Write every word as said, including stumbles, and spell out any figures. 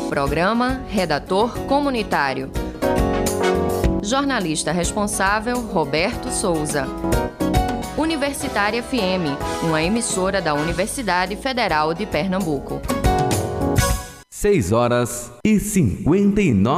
Programa Redator Comunitário. Jornalista responsável, Roberto Souza. Universitária F M, uma emissora da Universidade Federal de Pernambuco. seis horas e cinquenta e nove